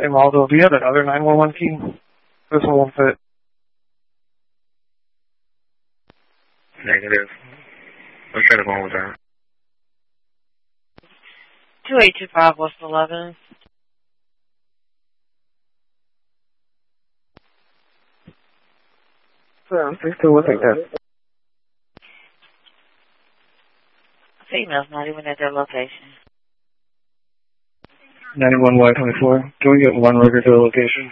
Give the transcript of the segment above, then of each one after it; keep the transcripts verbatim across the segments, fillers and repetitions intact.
Hey, Maldo, do you have another nine one one key? This one won't fit. Negative. Let's try to go with that. two eight two five West eleven. Yeah, they're still looking at it. Female's not even at their location. ninety-one Y twenty-four. Can we get one record to the location?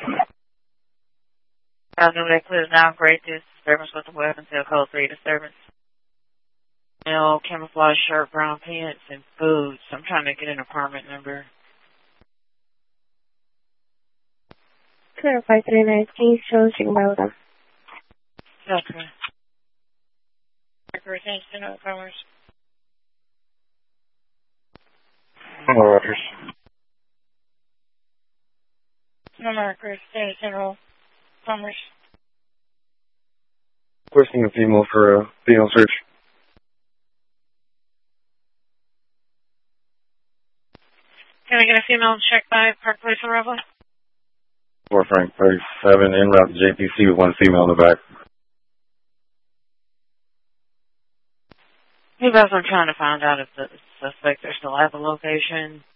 I know that clears now. Great disturbance with the weapon till code three disturbance. Male, camouflage shirt, brown pants, and boots. I'm trying to get an apartment number. Clear five three nine eight shows you about them. Okay. Record attention to comers. Oh, Rogers. No markers, State General, Commerce. Requesting a female for a female search. Can I get a female checked by Park Place arrival? four Frank thirty-seven, en route to J P C with one female in the back. You guys are trying to find out if the suspect is still at the location.